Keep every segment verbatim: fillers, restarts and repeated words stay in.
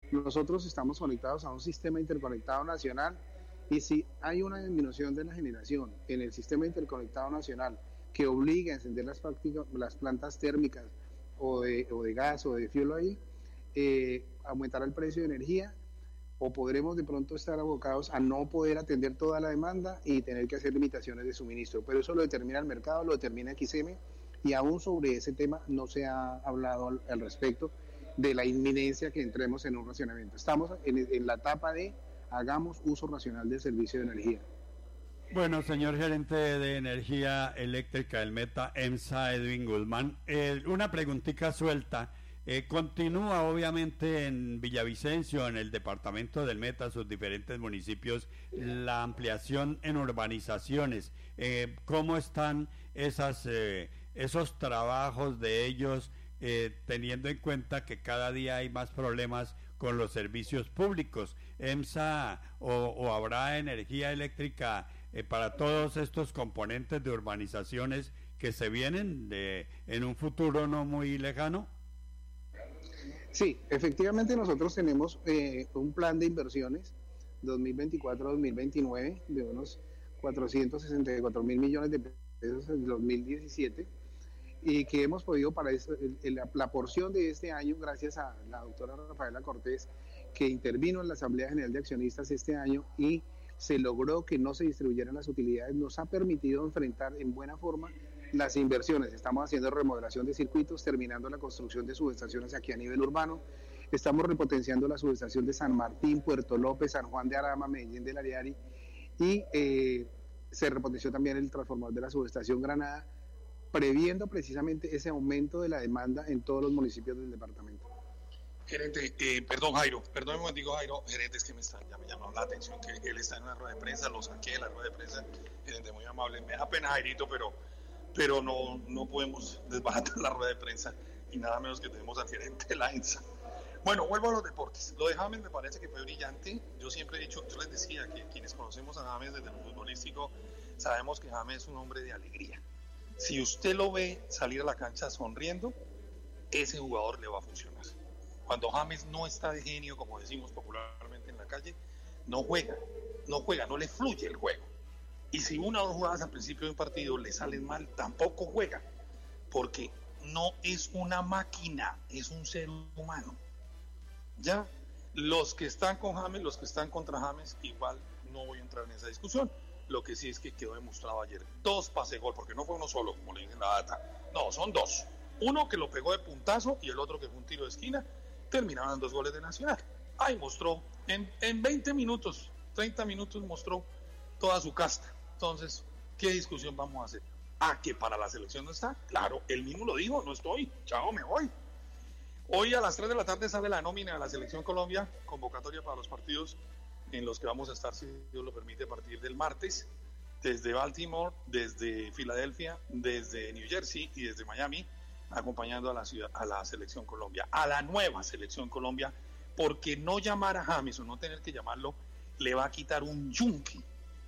Nosotros estamos conectados a un sistema interconectado nacional y si hay una disminución de la generación en el sistema interconectado nacional que obligue a encender las, prácticas, las plantas térmicas o de, o de gas o de fuel ahí, eh, aumentará el precio de energía o podremos de pronto estar abocados a no poder atender toda la demanda y tener que hacer limitaciones de suministro. Pero eso lo determina el mercado, lo determina X M y aún sobre ese tema no se ha hablado al, al respecto de la inminencia que entremos en un racionamiento. Estamos en, en la etapa de hagamos uso racional del servicio de energía. Bueno, señor gerente de Energía Eléctrica del Meta, EMSA, Edwin Guzmán, eh, una preguntita suelta. Eh, continúa obviamente en Villavicencio, en el departamento del Meta, sus diferentes municipios, la ampliación en urbanizaciones. Eh, ¿Cómo están esas, eh, esos trabajos de ellos, eh, teniendo en cuenta que cada día hay más problemas con los servicios públicos? EMSA o, o habrá energía eléctrica eh, para todos estos componentes de urbanizaciones que se vienen de, en un futuro no muy lejano. Sí, efectivamente nosotros tenemos eh, un plan de inversiones dos mil veinticuatro a dos mil veintinueve de unos cuatrocientos sesenta y cuatro mil millones de pesos en dos mil diecisiete y que hemos podido para eso, el, el, la porción de este año, gracias a la doctora Rafaela Cortés, que intervino en la Asamblea General de Accionistas este año y se logró que no se distribuyeran las utilidades, nos ha permitido enfrentar en buena forma las inversiones. Estamos haciendo remodelación de circuitos, terminando la construcción de subestaciones aquí a nivel urbano, estamos repotenciando la subestación de San Martín, Puerto López, San Juan de Arama, Medellín del Ariari y eh, se repotenció también el transformador de la subestación Granada, previendo precisamente ese aumento de la demanda en todos los municipios del departamento. Gerente, eh, perdón Jairo, perdón un momentico Jairo, gerente, es que me, está, ya me llamó la atención que él está en una rueda de prensa, lo saqué de la rueda de prensa, gerente, muy amable, me da pena Jairito, pero, pero no, no podemos desbaratar la rueda de prensa y nada menos que tenemos al gerente de la EMSA. Bueno, vuelvo a los deportes, lo de James me parece que fue brillante, yo siempre he dicho, yo les decía que quienes conocemos a James desde el futbolístico, sabemos que James es un hombre de alegría. Si usted lo ve salir a la cancha sonriendo, ese jugador le va a funcionar. Cuando James no está de genio, como decimos popularmente en la calle, no juega, no juega, no le fluye el juego. Y si una o dos jugadas al principio de un partido le salen mal, tampoco juega, porque no es una máquina, es un ser humano. Ya, los que están con James, los que están contra James, igual no voy a entrar en esa discusión. Lo que sí es que quedó demostrado ayer, dos pase gol, porque no fue uno solo, como le dije en la data, no, son dos. Uno que lo pegó de puntazo y el otro que fue un tiro de esquina. Terminaron en dos goles de Nacional. Ahí mostró, en, en veinte minutos, treinta minutos mostró toda su casta. Entonces, ¿qué discusión vamos a hacer? Ah, que para la selección no está. Claro, él mismo lo dijo, no estoy, chao, me voy. Hoy a las tres de la tarde sale la nómina de la Selección Colombia, convocatoria para los partidos en los que vamos a estar, si Dios lo permite, a partir del martes, desde Baltimore, desde Filadelfia, desde New Jersey y desde Miami, acompañando a la ciudad, a la Selección Colombia, a la nueva Selección Colombia, porque no llamar a James o no tener que llamarlo le va a quitar un yunque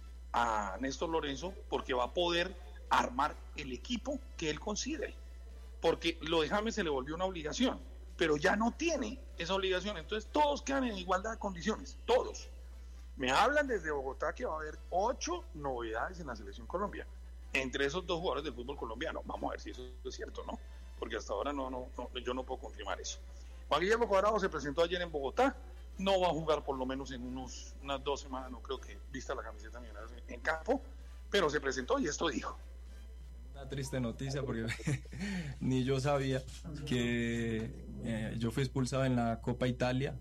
a Néstor Lorenzo, porque va a poder armar el equipo que él considere, porque lo de James se le volvió una obligación, pero ya no tiene esa obligación, entonces todos quedan en igualdad de condiciones, todos. Me hablan desde Bogotá que va a haber ocho novedades en la Selección Colombia, entre esos dos jugadores del fútbol colombiano. Vamos a ver si eso es cierto, ¿no? Porque hasta ahora no, no, no, yo no puedo confirmar eso. Juan Guillermo Cuadrado se presentó ayer en Bogotá, no va a jugar por lo menos en unos, unas dos semanas, no creo que vista la camiseta Millonarios en, en campo, pero se presentó y esto dijo. Una triste noticia porque ni yo sabía que eh, yo fui expulsado en la Copa Italia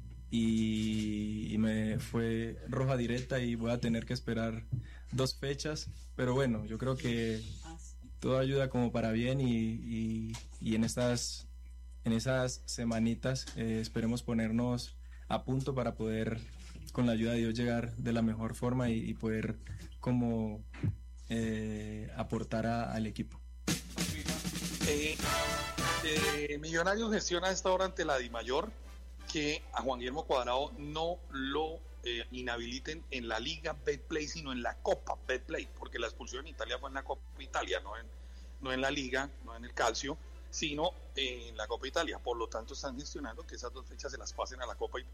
y, y me fue roja directa y voy a tener que esperar dos fechas, pero bueno, yo creo que todo ayuda como para bien y, y, y en estas en esas semanitas eh, esperemos ponernos a punto para poder con la ayuda de Dios llegar de la mejor forma y, y poder como eh, aportar a, al equipo. Eh, eh, Millonarios gestiona a esta hora ante la DIMAYOR que a Juan Guillermo Cuadrado no lo eh, inhabiliten en la Liga Betplay, sino en la Copa Betplay, porque la expulsión en Italia fue en la Copa Italia, no en, no en la Liga, no en el Calcio, sino en la Copa Italia. Por lo tanto, están gestionando que esas dos fechas se las pasen a la Copa Italia.